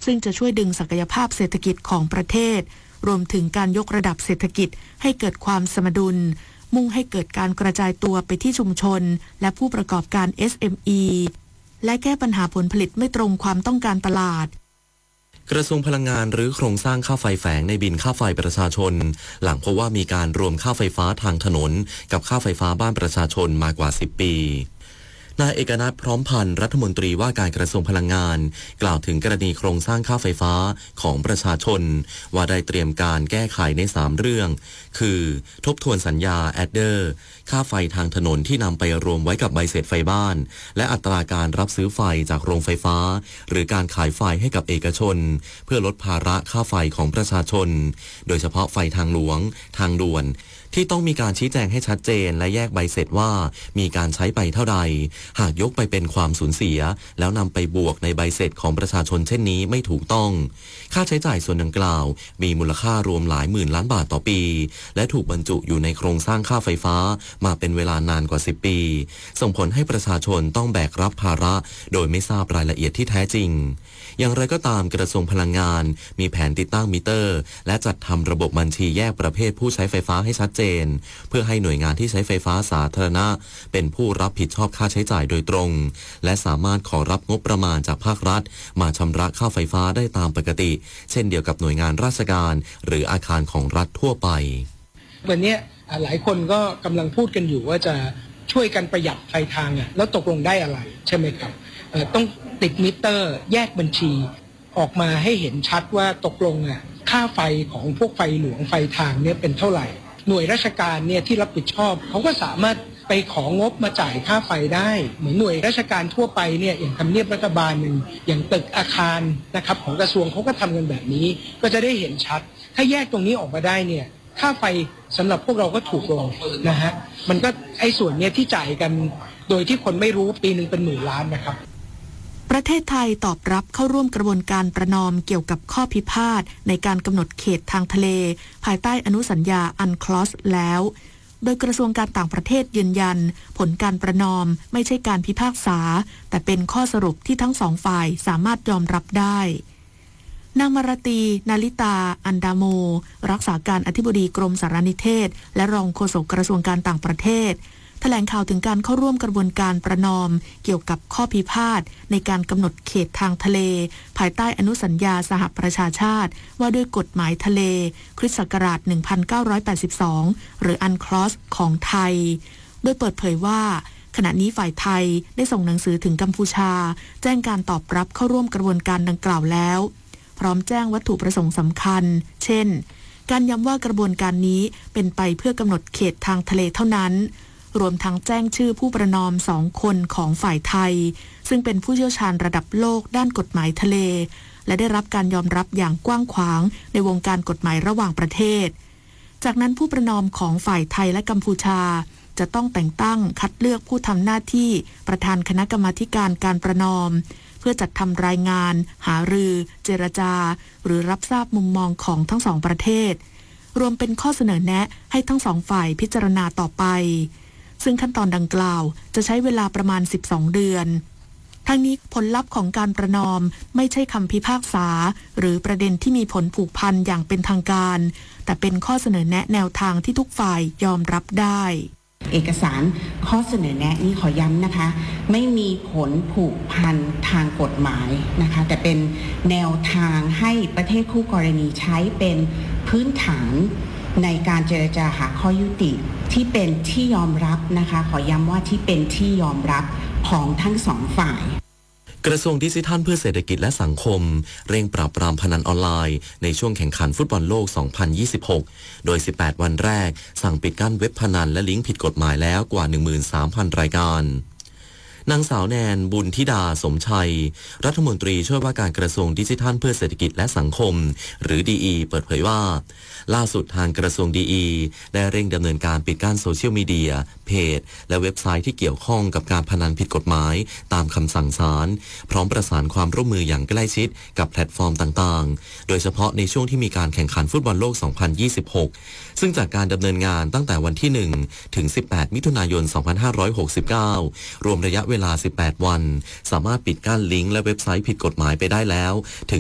ซึ่งจะช่วยดึงศักยภาพเศรษฐกิจของประเทศรวมถึงการยกระดับเศรษฐกิจให้เกิดความสมดุลมุ่งให้เกิดการกระจายตัวไปที่ชุมชนและผู้ประกอบการ SME และแก้ปัญหาผลผลิตไม่ตรงความต้องการตลาดกระทรวงพลังงานหรือโครงสร้างค่าไฟแฝงในบินค่าไฟประชาชนหลังพบว่ามีการรวมค่าไฟฟ้าทางถนนกับค่าไฟฟ้าบ้านประชาชนมากว่า10 ปีนายเอกนัทพร้อมพันธ์รัฐมนตรีว่าการกระทรวงพลังงานกล่าวถึงกรณีโครงสร้างค่าไฟฟ้าของประชาชนว่าได้เตรียมการแก้ไขใน3เรื่องคือทบทวนสัญญาแอดเดอร์ค่าไฟทางถนนที่นำไปรวมไว้กับใบเสร็จไฟบ้านและอัตราการรับซื้อไฟจากโรงไฟฟ้าหรือการขายไฟให้กับเอกชนเพื่อลดภาระค่าไฟของประชาชนโดยเฉพาะไฟทางหลวงทางด่วนที่ต้องมีการชี้แจงให้ชัดเจนและแยกใบเสร็จว่ามีการใช้ไปเท่าใดหากยกไปเป็นความสูญเสียแล้วนำไปบวกในใบเสร็จของประชาชนเช่นนี้ไม่ถูกต้องค่าใช้จ่ายส่วนดังกล่าวมีมูลค่ารวมหลายหมื่นล้านบาทต่อปีและถูกบรรจุอยู่ในโครงสร้างค่าไฟฟ้ามาเป็นเวลานานกว่า10 ปีส่งผลให้ประชาชนต้องแบกรับภาระโดยไม่ทราบรายละเอียดที่แท้จริงอย่างไรก็ตามกระทรวงพลังงานมีแผนติดตั้งมิเตอร์และจัดทำระบบบัญชีแยกประเภทผู้ใช้ไฟฟ้าให้ชัดเจนเพื่อให้หน่วยงานที่ใช้ไฟฟ้าสาธารณะเป็นผู้รับผิดชอบค่าใช้จ่ายโดยตรงและสามารถขอรับงบประมาณจากภาครัฐมาชำระค่าไฟฟ้าได้ตามปกติเช่นเดียวกับหน่วยงานราชการหรืออาคารของรัฐทั่วไปวันนี้หลายคนก็กำลังพูดกันอยู่ว่าจะช่วยกันประหยัดไฟทางแล้วตกลงได้อะไรใช่ไหมครับต้องติดมิเตอร์แยกบัญชีออกมาให้เห็นชัดว่าตกลงค่าไฟของพวกไฟหลวงไฟทางเนี่ยเป็นเท่าไหร่หน่วยราชการเนี่ยที่รับผิดชอบเขาก็สามารถไปของบมาจ่ายค่าไฟได้เหมือนหน่วยราชการทั่วไปเนี่ยอย่างทำเนียบรัฐบาลหนึ่งอย่างตึกอาคารนะครับของกระทรวงเขาก็ทำกันแบบนี้ก็จะได้เห็นชัดถ้าแยกตรงนี้ออกมาได้เนี่ยค่าไฟสำหรับพวกเราก็ถูกลงนะฮะมันก็ไอ้ส่วนเนี้ยที่จ่ายกันโดยที่คนไม่รู้ปีนึงเป็นหมื่นล้านนะครับประเทศไทยตอบรับเข้าร่วมกระบวนการประนอมเกี่ยวกับข้อพิพาทในการกำหนดเขตทางทะเลภายใต้อนุสัญญาอันคลอสแล้วโดยกระทรวงการต่างประเทศยืนยันผลการประนอมไม่ใช่การพิพากษาแต่เป็นข้อสรุปที่ทั้งสองฝ่ายสามารถยอมรับได้นางมรตีนาลิตาอันดาโมรักษาการอธิบดีกรมสารนิเทศและรองโฆษกกระทรวงการต่างประเทศแถลงข่าวถึงการเข้าร่วมกระบวนการประนอมเกี่ยวกับข้อพิพาทในการกำหนดเขตทางทะเลภายใต้อนุสัญญาสหประชาชาติว่าด้วยกฎหมายทะเลคริสต์ศักราช 1982 หรืออันคลอสของไทยโดยเปิดเผยว่าขณะนี้ฝ่ายไทยได้ส่งหนังสือถึงกัมพูชาแจ้งการตอบรับเข้าร่วมกระบวนการดังกล่าวแล้วพร้อมแจ้งวัตถุประสงค์สำคัญเช่นการย้ำว่ากระบวนการนี้เป็นไปเพื่อกำหนดเขตทางทะเลเท่านั้นรวมทั้งแจ้งชื่อผู้ประนอม2 คนของฝ่ายไทยซึ่งเป็นผู้เชี่ยวชาญระดับโลกด้านกฎหมายทะเลและได้รับการยอมรับอย่างกว้างขวางในวงการกฎหมายระหว่างประเทศจากนั้นผู้ประนอมของฝ่ายไทยและกัมพูชาจะต้องแต่งตั้งคัดเลือกผู้ทำหน้าที่ประธานคณะกรรมาธิการการประนอมเพื่อจัดทำรายงานหารือเจรจาหรือรับทราบมุมมองของทั้ง2 ประเทศรวมเป็นข้อเสนอแนะให้ทั้ง2 ฝ่ายพิจารณาต่อไปซึ่งขั้นตอนดังกล่าวจะใช้เวลาประมาณ12 เดือนทั้งนี้ผลลัพธ์ของการประนอมไม่ใช่คำพิพากษาหรือประเด็นที่มีผลผูกพันอย่างเป็นทางการแต่เป็นข้อเสนอแนะแนวทางที่ทุกฝ่ายยอมรับได้เอกสารข้อเสนอแนะนี้ขอย้ำนะคะไม่มีผลผูกพันทางกฎหมายนะคะแต่เป็นแนวทางให้ประเทศคู่กรณีใช้เป็นพื้นฐานในการเจรจาหาข้อยุติที่เป็นที่ยอมรับนะคะขอย้ำว่าที่เป็นที่ยอมรับของทั้ง2 ฝ่ายกระทรวงดิจิทัลเพื่อเศรษฐกิจและสังคมเร่งปราบปรามพนันออนไลน์ในช่วงแข่งขันฟุตบอลโลก 2026 โดย 18 วันแรกสั่งปิดกั้นเว็บพนันและลิงก์ผิดกฎหมายแล้วกว่า 13,000 รายการนางสาวแนนบุญธิดาสมชัยรัฐมนตรีช่วยว่าการกระทรวงดิจิทัลเพื่อเศรษฐกิจและสังคมหรือ DE เปิดเผยว่าล่าสุดทางกระทรวง DE ได้เร่งดำเนินการปิดกั้นโซเชียลมีเดียเพจและเว็บไซต์ที่เกี่ยวข้องกับการพนันผิดกฎหมายตามคำสั่งศาลพร้อมประสานความร่วมมืออย่างใกล้ชิดกับแพลตฟอร์มต่างๆโดยเฉพาะในช่วงที่มีการแข่งขันฟุตบอลโลก 2026 ซึ่งจากการดำเนินงานตั้งแต่วันที่ 1 ถึง 18 มิถุนายน 2569 รวมระยะเวลา 18 วันสามารถปิดกั้นลิงก์และเว็บไซต์ผิดกฎหมายไปได้แล้วถึง